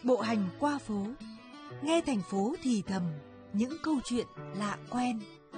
Bộ hành qua phố, nghe thành phố thì thầm những câu chuyện lạ quen.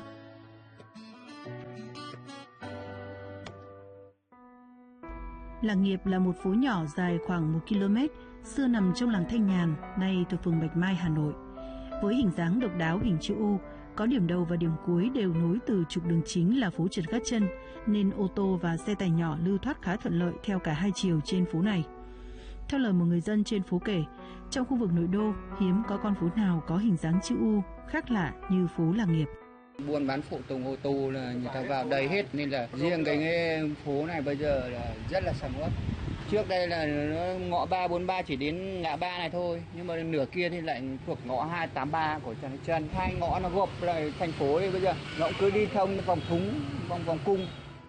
Lạc Nghiệp là một phố nhỏ dài khoảng 1 km, xưa nằm trong làng Thanh Nhàn, nay thuộc phường Bạch Mai, Hà Nội. Với hình dáng độc đáo hình chữ U, có điểm đầu và điểm cuối đều nối từ trục đường chính là phố Trần Khát Trân, nên ô tô và xe tải nhỏ lưu thoát khá thuận lợi theo cả hai chiều trên phố này. Theo lời một người dân trên phố kể, trong khu vực nội đô hiếm có con phố nào có hình dáng chữ U khác lạ như phố Lạc Nghiệp. Buôn bán phụ tùng ô tô là người ta vào đầy hết, nên là riêng cái phố này bây giờ là rất là sầm uất. Trước đây là ngõ 343 chỉ đến ngã ba này thôi, nhưng mà nửa kia thì lại thuộc ngõ 283 của Trần Khát Trân. Hai ngõ nó gộp lại thành phố thì bây giờ nó cũng cứ đi thông vòng thúng, vòng cung.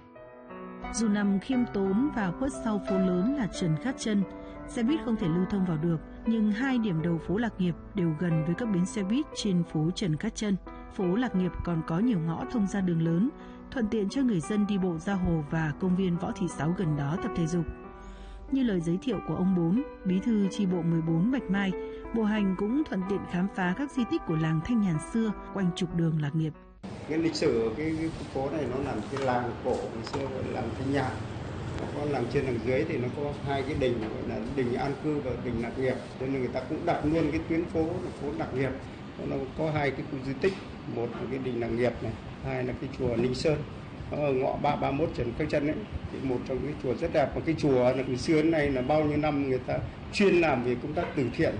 Dù nằm khiêm tốn và khuất sau phố lớn là Trần Khát Trân, xe buýt không thể lưu thông vào được, nhưng hai điểm đầu phố Lạc Nghiệp đều gần với các bến xe buýt trên phố Trần Khát Trân. Phố Lạc Nghiệp còn có nhiều ngõ thông ra đường lớn, thuận tiện cho người dân đi bộ ra hồ và công viên Võ Thị Sáu gần đó tập thể dục. Như lời giới thiệu của ông Bốn, bí thư chi bộ 14 Bạch Mai, bộ hành cũng thuận tiện khám phá các di tích của làng Thanh Nhàn xưa quanh trục đường Lạc Nghiệp. Cái lịch sử cái phố này nó nằm cái làng cổ ngày xưa gọi là làng Thanh Nhàn. Có làng trên làng dưới thì nó có hai cái đình gọi là đình An Cư và đình Lạc Nghiệp, cho nên người ta cũng đặt luôn cái tuyến phố là phố Lạc Nghiệp. Nó có hai cái khu di tích, một là cái đình Lạc Nghiệp này, hai là cái chùa Ninh Sơn. Nó ở ngõ 331 Trần Khát Trân ấy, thì một trong cái chùa rất đẹp. Và cái chùa là từ xưa đến nay là bao nhiêu năm người ta chuyên làm về công tác từ thiện.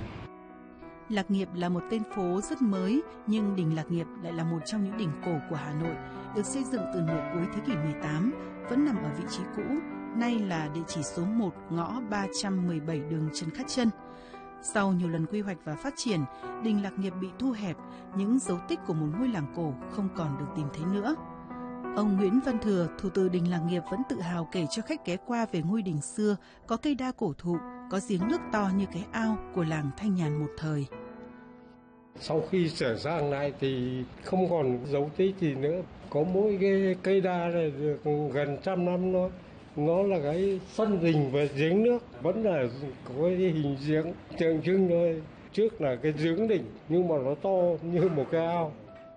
Lạc Nghiệp là một tên phố rất mới, nhưng đình Lạc Nghiệp lại là một trong những đình cổ của Hà Nội, được xây dựng từ nửa cuối thế kỷ 18, vẫn nằm ở vị trí cũ, nay là địa chỉ số 1 ngõ 317 đường Trần Khát Trân. Sau nhiều lần quy hoạch và phát triển, đình Lạc Nghiệp bị thu hẹp, những dấu tích của một ngôi làng cổ không còn được tìm thấy nữa. Ông Nguyễn Văn Thừa, thủ từ đình Lạc Nghiệp vẫn tự hào kể cho khách ghé qua về ngôi đình xưa, có cây đa cổ thụ, có giếng nước to như cái ao của làng Thanh Nhàn một thời. Sau khi sửa sang lại thì không còn dấu tích gì nữa, có mỗi cái cây đa này được gần 100 năm thôi. Nó là cái sân đình và giếng nước, vẫn là có cái hình giếng tượng trưng thôi. Trước là cái giếng đình nhưng mà nó to như một cái ao.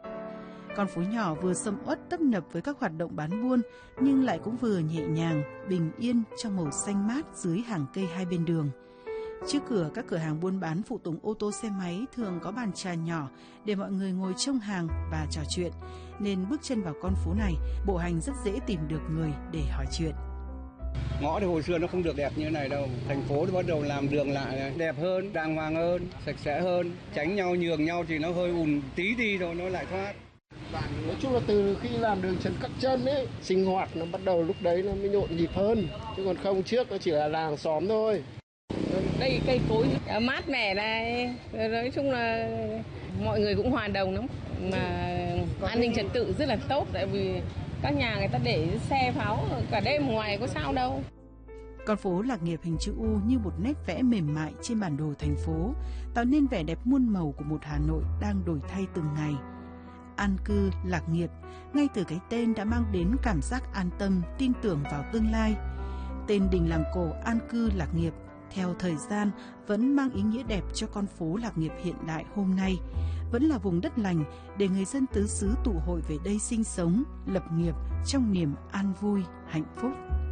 Con phố nhỏ vừa sầm uất tấp nập với các hoạt động bán buôn, nhưng lại cũng vừa nhẹ nhàng, bình yên trong màu xanh mát dưới hàng cây hai bên đường. Trước cửa các cửa hàng buôn bán phụ tùng ô tô xe máy thường có bàn trà nhỏ để mọi người ngồi trông hàng và trò chuyện, nên bước chân vào con phố này, bộ hành rất dễ tìm được người để hỏi chuyện. Ngõ thì hồi xưa nó không được đẹp như thế này đâu. Thành phố thì bắt đầu làm đường lại đẹp hơn, đàng hoàng hơn, sạch sẽ hơn. Tránh nhau, nhường nhau thì nó hơi ùn tí đi rồi nó lại thoát. Nói chung là từ khi làm đường Trần Khát Trân ấy, sinh hoạt nó bắt đầu lúc đấy nó mới nhộn nhịp hơn. Chứ còn không trước nó chỉ là làng xóm thôi. Đây cây cối mát mẻ này, nói chung là mọi người cũng hòa đồng lắm. Mà an ninh trật tự rất là tốt, tại vì các nhà người ta để xe pháo cả đêm ngoài có sao đâu. Con phố Lạc Nghiệp hình chữ U như một nét vẽ mềm mại trên bản đồ thành phố, tạo nên vẻ đẹp muôn màu của một Hà Nội đang đổi thay từng ngày. An cư Lạc Nghiệp, ngay từ cái tên đã mang đến cảm giác an tâm, tin tưởng vào tương lai. Tên đình làng cổ An cư Lạc Nghiệp theo thời gian vẫn mang ý nghĩa đẹp cho con phố Lạc Nghiệp hiện đại hôm nay, vẫn là vùng đất lành để người dân tứ xứ tụ hội về đây sinh sống, lập nghiệp trong niềm an vui, hạnh phúc.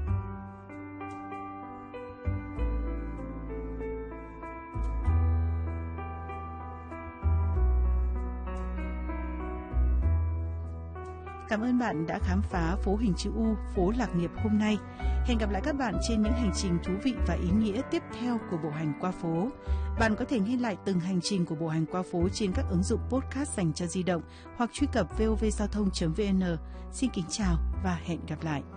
Cảm ơn bạn đã khám phá phố hình chữ U, phố Lạc Nghiệp hôm nay. Hẹn gặp lại các bạn trên những hành trình thú vị và ý nghĩa tiếp theo của bộ hành qua phố. Bạn có thể nghe lại từng hành trình của bộ hành qua phố trên các ứng dụng podcast dành cho di động hoặc truy cập vovgiao thông.vn. Xin kính chào và hẹn gặp lại.